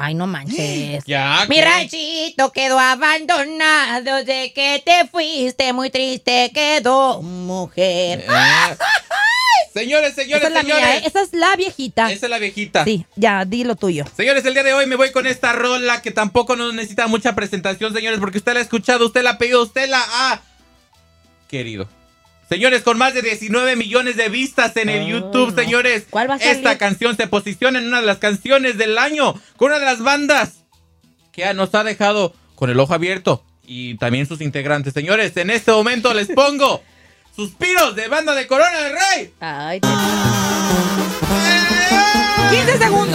Ay, no manches. Ya. Mi ranchito quedó abandonado de que te fuiste, muy triste quedó, mujer. Señores, Esa es la mía, ¿eh? Esa es la viejita. Esa es la viejita. Sí, ya, di lo tuyo. Señores, el día de hoy me voy con esta rola que tampoco no necesita mucha presentación, señores, porque usted la ha escuchado, usted la ha pedido, usted la ha querido. Señores, con más de 19 millones de vistas en el YouTube, no. Señores. ¿Cuál va a salir? Esta canción se posiciona en una de las canciones del año, con una de las bandas que nos ha dejado con el ojo abierto y también sus integrantes. Señores, en este momento les pongo Suspiros de Banda de Corona del Rey. Ay, 15 segundos.